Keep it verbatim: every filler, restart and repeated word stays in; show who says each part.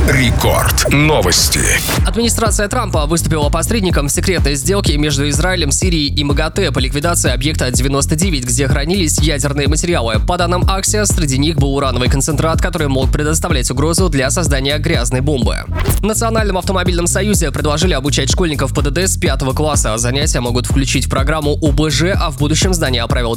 Speaker 1: Рекорд. Новости.
Speaker 2: Администрация Трампа выступила посредником в секретной сделке между Израилем, Сирией и МАГАТЭ по ликвидации объекта девяносто девять, где хранились ядерные материалы. По данным Axios, среди них был урановый концентрат, который мог предоставлять угрозу для создания грязной бомбы. В Национальном автомобильном союзе предложили обучать школьников ПДД с пятого класса. Занятия могут включить в программу ОБЖ, а в будущем здание оправил